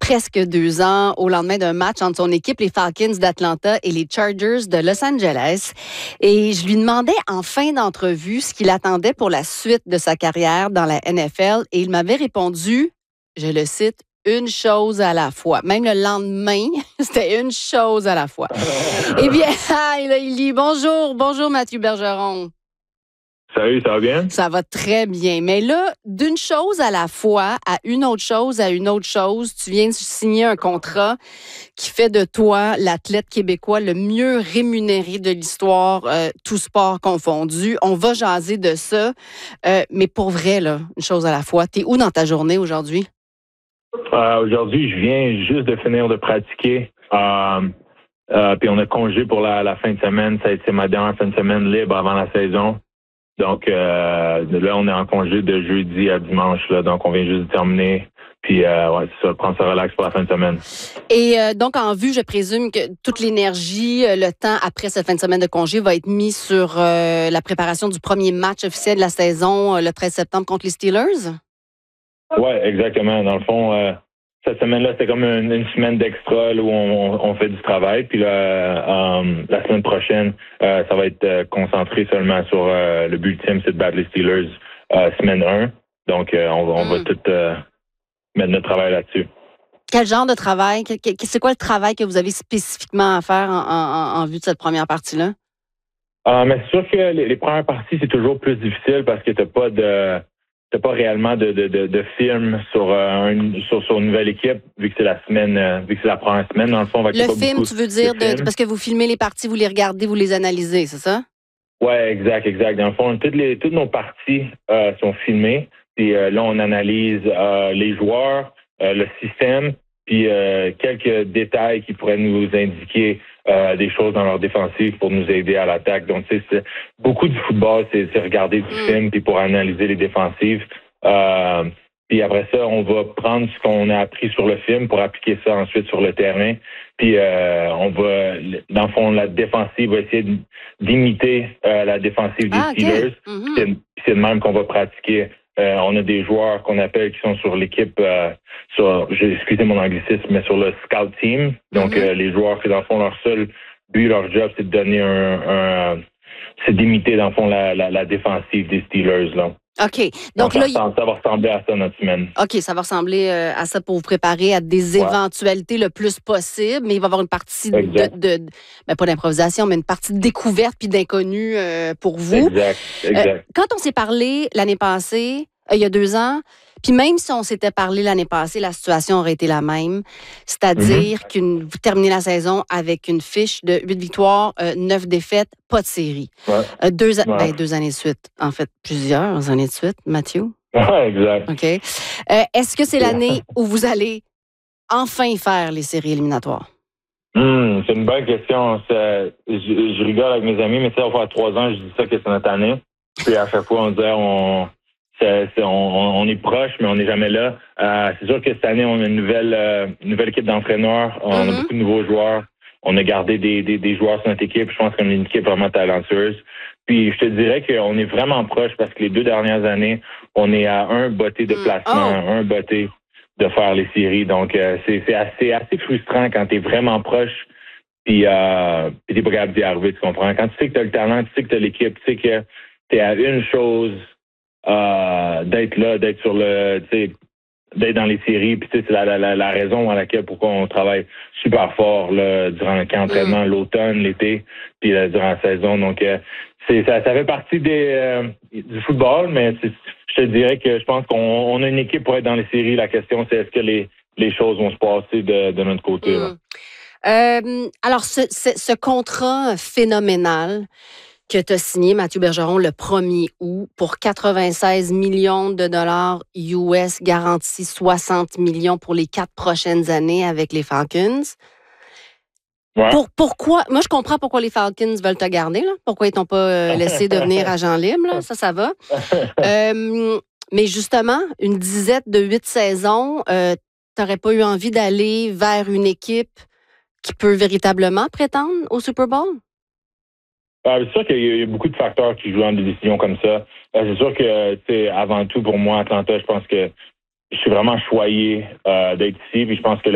presque 2 ans au lendemain d'un match entre son équipe, les Falcons d'Atlanta et les Chargers de Los Angeles. Et je lui demandais en fin d'entrevue ce qu'il attendait pour la suite de sa carrière dans la NFL et il m'avait répondu, je le cite, une chose à la fois. Même le lendemain, c'était une chose à la fois. Eh bien, il dit bonjour Mathieu Bergeron. Salut, ça va bien? Ça va très bien. Mais là, d'une chose à la fois, à une autre chose, tu viens de signer un contrat qui fait de toi l'athlète québécois le mieux rémunéré de l'histoire, tout sport confondu. On va jaser de ça. Mais pour vrai, là, une chose à la fois, t'es où dans ta journée aujourd'hui? Aujourd'hui, je viens juste de finir de pratiquer. Puis on a congé pour la fin de semaine. Ça a été ma dernière fin de semaine libre avant la saison. Donc là, on est en congé de jeudi à dimanche. Là, donc on vient juste de terminer. Puis c'est ça, prendre ça relax pour la fin de semaine. Et donc en vue, je présume que toute l'énergie, le temps après cette fin de semaine de congé va être mis sur la préparation du premier match officiel de la saison le 13 septembre contre les Steelers? Oui, exactement. Dans le fond, cette semaine-là, c'était comme une semaine d'extra là, où on fait du travail. Puis là, la semaine prochaine, ça va être concentré seulement sur le but ultime, c'est de battre les Steelers semaine 1. Donc, on va tout mettre notre travail là-dessus. Quel genre de travail? C'est quoi le travail que vous avez spécifiquement à faire en vue de cette première partie-là? Mais c'est sûr que les premières parties, c'est toujours plus difficile parce que t'as pas réellement de film sur une nouvelle équipe, vu que c'est la semaine, vu que c'est la première semaine. Dans le fond, le film, tu veux dire, parce que vous filmez les parties, vous les regardez, vous les analysez, c'est ça? Oui, exact. Dans le fond, toutes nos parties sont filmées. Puis là, on analyse les joueurs, le système, puis quelques détails qui pourraient nous indiquer des choses dans leur défensive pour nous aider à l'attaque. Donc, c'est beaucoup du football, c'est regarder du film puis pour analyser les défensives. Puis après ça, on va prendre ce qu'on a appris sur le film pour appliquer ça ensuite sur le terrain. Puis on va, dans le fond, la défensive va essayer d'imiter la défensive des Steelers. Okay. C'est le même qu'on va pratiquer. On a des joueurs qu'on appelle qui sont sur l'équipe, excusez mon anglicisme, mais sur le scout team. Donc, les joueurs qui, dans le fond, leur seul but, leur job, c'est de donner c'est d'imiter, dans le fond, la défensive des Steelers, là. OK. Donc là, ça va ressembler à ça, notre semaine. OK, ça va ressembler à ça pour vous préparer à des éventualités le plus possible, mais il va y avoir une partie pas d'improvisation, mais une partie de découverte puis d'inconnu pour vous. Exact. Quand on s'est parlé l'année passée, il y a 2 ans, puis même si on s'était parlé l'année passée, la situation aurait été la même. C'est-à-dire vous terminez la saison avec une fiche de 8 victoires, 9 défaites, pas de série. Ouais. 2 années de suite. En fait, plusieurs années de suite, Mathieu. Oui, exact. OK. Est-ce que c'est l'année où vous allez enfin faire les séries éliminatoires? C'est une bonne question. Je rigole avec mes amis, mais ça va faire 3 ans, je dis ça que c'est notre année. Puis à chaque fois, on disait on est proche, mais on n'est jamais là. C'est sûr que cette année, on a une nouvelle équipe d'entraîneurs. On a beaucoup de nouveaux joueurs. On a gardé des joueurs sur notre équipe. Je pense qu'on est une équipe vraiment talentueuse. Puis je te dirais qu'on est vraiment proche parce que les 2 dernières années, on est à un botté de placement, un botté de faire les séries. Donc c'est assez frustrant quand tu es vraiment proche. Puis t'es pas capable d'y arriver, tu comprends? Quand tu sais que tu as le talent, tu sais que tu as l'équipe, tu sais que tu es à une chose d'être là, d'être sur d'être dans les séries. Puis c'est la raison à laquelle pourquoi on travaille super fort là, durant le camp d'entraînement, l'automne, l'été, puis durant la saison. Donc ça fait partie du football, mais je te dirais que je pense qu'on a une équipe pour être dans les séries. La question, c'est est-ce que les choses vont se passer de notre côté. Là. Alors, ce contrat phénoménal que tu as signé, Mathieu Bergeron, le 1er août pour 96 millions de dollars US, garantis 60 millions pour les 4 prochaines années avec les Falcons. Ouais. Pourquoi? Moi, je comprends pourquoi les Falcons veulent te garder. Là. Pourquoi ils t'ont pas laissé devenir agent libre. Là. Ça va. Mais justement, une disette de 8 saisons, t'aurais pas eu envie d'aller vers une équipe qui peut véritablement prétendre au Super Bowl? C'est sûr qu'il y a beaucoup de facteurs qui jouent dans des décisions comme ça. C'est sûr que, avant tout, pour moi, Atlanta, je pense que je suis vraiment choyé d'être ici. Puis je pense que